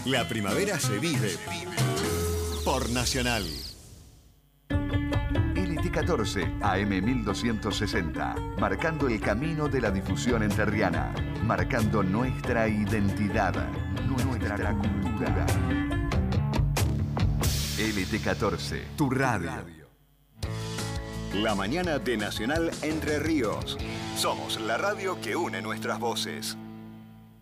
La primavera se vive por Nacional. LT14, AM 1260, marcando el camino de la difusión entrerriana, marcando nuestra identidad, nuestra cultura. LT14, tu radio. La mañana de Nacional Entre Ríos. Somos la radio que une nuestras voces.